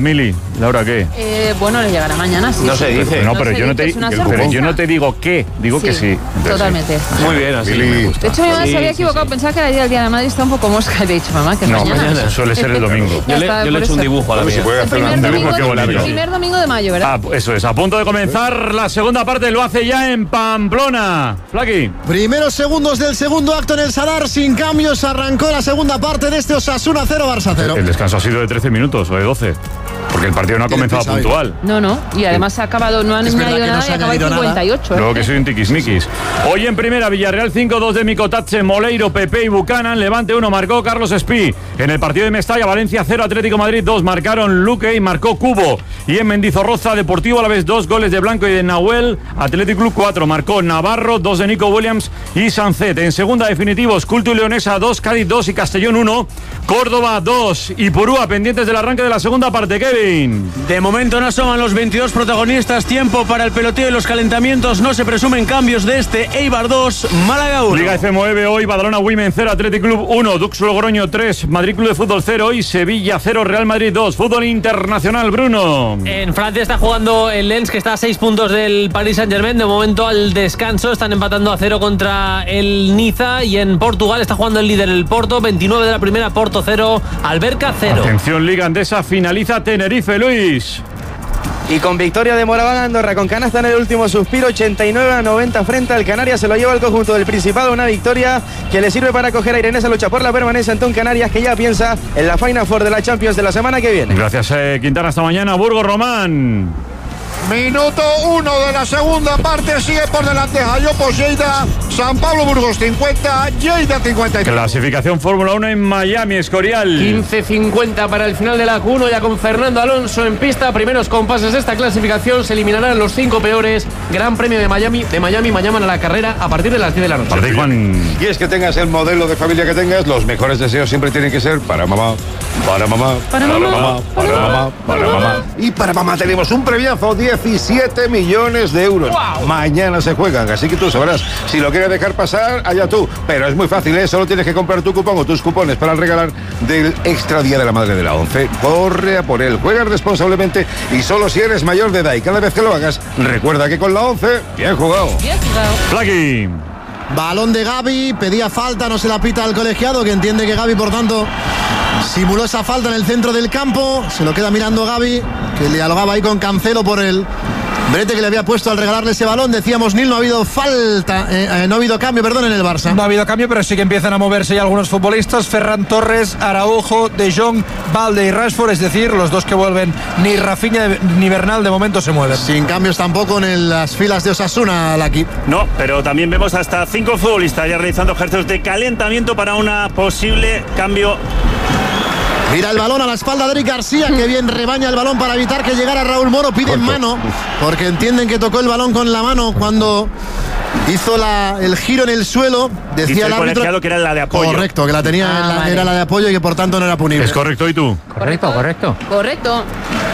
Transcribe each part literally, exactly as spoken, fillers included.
Mili, ¿Laura qué? Eh, bueno, le llegará mañana, sí. No se dice. Pero, no, pero, no yo, no te, pero yo no te digo qué, digo sí, que sí. Entonces, totalmente. Sí. Muy bien, así Mili. me gusta. De hecho, mi mamá Sí, se había sí, equivocado, sí. pensaba que era el día del Día de Madrid, está un poco mosca. Le he dicho, mamá, que es No, mañana. mañana. Suele ser el domingo. Ya Yo le, está, yo le he por hecho un eso. dibujo a la Hombre, mía. si puede El hacer primer, un domingo, dibujo, qué bonito. el primer domingo de mayo, ¿verdad? Ah, eso es, a punto de comenzar la segunda parte, lo hace ya en Pamplona. Flaki. Primeros segundos del segundo acto en el Sadar, sin cambios, arrancó la segunda parte de este Osasuna cero, Barça cero. El descanso ha sido de trece minutos o de doce, porque el partido no ha Tiene comenzado prisa hoy. puntual. No, no, y además se ha acabado, no han Es verdad añadido que no nada se y ha acaba en añadido nada. cincuenta y ocho. Luego ¿eh? que soy un tiquismiquis. Hoy en primera, Villarreal cinco dos de Micotache, Moleiro, Pepe y Buchanan. Levante uno, marcó Carlos Espí. En el partido de Mestalla, Valencia cero, Atlético Madrid dos, marcaron Luque y marcó Cubo. Y en Mendizorroza, Deportivo Alavés dos, goles de Blanco y de Nahuel. Atlético Club cuatro, marcó Navarro, dos de Nico Williams y Sancet. En segunda, definitivos, Culto y Leonesa dos, Cádiz dos y Castellón uno, Córdoba dos y Purúa, pendientes del arranque de la segunda parte. Kevin. De momento no asoman los veintidós protagonistas. Tiempo para el peloteo y los calentamientos. No se presumen cambios de este. Eibar dos, Málaga uno. Liga F M nueve hoy, Badalona Women cero, Athletic Club uno, Dux Logroño tres, Madrid Club de Fútbol cero y Sevilla cero, Real Madrid dos. Fútbol internacional, Bruno. En Francia está jugando el Lens, que está a seis puntos del Paris Saint-Germain. De momento al descanso están empatando a cero contra el Niza. Y en Portugal está jugando el líder, el Porto, veintinueve de la primera, Porto cero, Alberca cero. Atención, Liga Andesa, finaliza Tenerife, Luis. Y con victoria de Moraván Andorra con canasta en el último suspiro, ochenta y nueve a noventa frente al Canarias, se lo lleva el conjunto del Principado, una victoria que le sirve para coger aire en esa lucha por la permanencia ante un Canarias que ya piensa en la Final Four de la Champions de la semana que viene. Gracias, eh, Quintana, hasta mañana. Burgos Román. Minuto uno de la segunda parte, sigue por delante Jayopo Lleida, San Pablo Burgos cincuenta, Lleida cincuenta y tres. Clasificación Fórmula uno en Miami, Escorial. quince cincuenta para el final de la Q uno, ya con Fernando Alonso en pista. Primeros compases de esta clasificación, se eliminarán los cinco peores. Gran Premio de Miami, de Miami, mañana a la carrera a partir de las diez de la noche. Parte, Juan. Y es que tengas el modelo de familia que tengas, los mejores deseos siempre tienen que ser para mamá, para mamá, Para mamá, para mamá, para mamá. Y para mamá tenemos un premiazo, diecisiete millones de euros. ¡Wow! Mañana se juegan, así que tú sabrás. Si lo quieres dejar pasar, allá tú. Pero es muy fácil, ¿eh? Solo tienes que comprar tu cupón o tus cupones para regalar del Extra Día de la Madre de la ONCE. Corre a por él, juega responsablemente y solo si eres mayor de edad. Y cada vez que lo hagas, recuerda que con la ONCE, bien jugado. Bien jugado. Flaki. Balón de Gavi, pedía falta, no se la pita al colegiado, que entiende que Gavi, por tanto, simuló esa falta en el centro del campo. Se lo queda mirando Gavi, que dialogaba ahí con Cancelo por el brete que le había puesto al regalarle ese balón. Decíamos, Nil, no ha habido falta, eh, eh, no ha habido cambio, perdón, en el Barça. No ha habido cambio, pero sí que empiezan a moverse ya algunos futbolistas. Ferran Torres, Araujo, De Jong, Balde y Rashford, es decir, los dos que vuelven, ni Rafinha ni Bernal de momento se mueven. Sin cambios tampoco en el- las filas de Osasuna, Laki. No, pero también vemos hasta cinco futbolistas ya realizando ejercicios de calentamiento para una posible cambio. Mira el balón a la espalda de Eric García, que bien rebaña el balón para evitar que llegara Raúl Moro. Pide en mano, porque entienden que tocó el balón con la mano cuando hizo la, el giro en el suelo. Decía Dice el el árbitro colegiado que era la de apoyo. Correcto, que la tenía, Ah, en la- vale. era la de apoyo y que por tanto no era punible. ¿Es correcto y tú? Correcto, correcto. Correcto.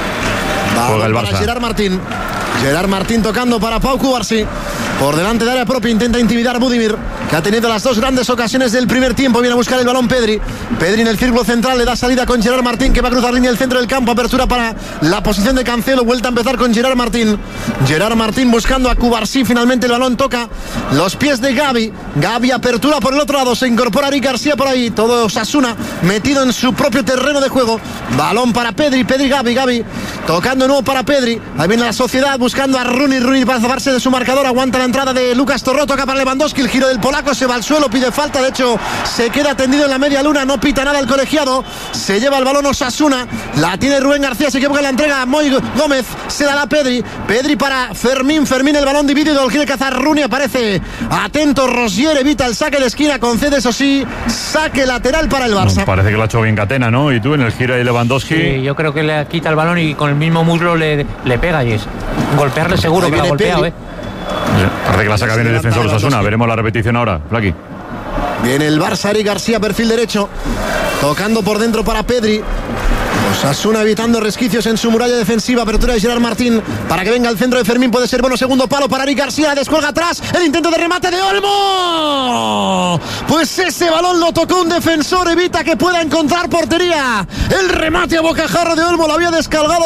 Balón Juega el para Barça. Gerard Martín. Gerard Martín tocando para Pau Cubarsí. Por delante de área propia intenta intimidar Budimir, que ha tenido las dos grandes ocasiones del primer tiempo. Viene a buscar el balón Pedri. Pedri en el círculo central, le da salida con Gerard Martín, que va a cruzar línea del centro del campo. Apertura para la posición de Cancelo. Vuelta a empezar con Gerard Martín. Gerard Martín buscando a Cubarsí. Finalmente el balón toca los pies de Gavi. Gavi, apertura por el otro lado. Se incorpora Eric García por ahí. Todo Osasuna metido en su propio terreno de juego. Balón para Pedri. Pedri, Gavi, Gavi. Tocando de nuevo para Pedri. Ahí viene la sociedad buscando a Rooney. Rooney para zafarse de su marcador. Aguanta la entrada de Lucas Torró. Toca para Lewandowski. El giro del polaco. Se va al suelo. Pide falta. De hecho, se queda tendido en la media luna. No pita nada el colegiado. Se lleva el balón Osasuna. La tiene Rubén García. Se equivoca en la entrega. Moy Gómez. Se da la Pedri. Pedri para Fermín. Fermín el balón dividido. Lo quiere cazar Rooney. Aparece atento Rosier. Evita el saque de esquina. Concede, eso sí, saque lateral para el Barça. No, parece que lo ha hecho bien Catena, ¿no? Y tú en el giro de Lewandowski. Sí, yo creo que le quita el balón y con el mismo muslo le, le pega y es golpearle seguro Ahí que lo ha viene golpeado, Pedri. ¿eh? Parece que la saca bien el defensor Lewandowski. Osasuna. Veremos la repetición ahora, Flaki. Viene el Barça, Eric García, perfil derecho. Tocando por dentro para Pedri. Osasuna evitando resquicios en su muralla defensiva. Apertura de Gerard Martín para que venga al centro de Fermín. Puede ser bueno. Segundo palo para Eric García. Descuelga atrás. El intento de remate de Olmo. Pues ese balón lo tocó un defensor. Evita que pueda encontrar portería. El remate a bocajarro de Olmo lo había descargado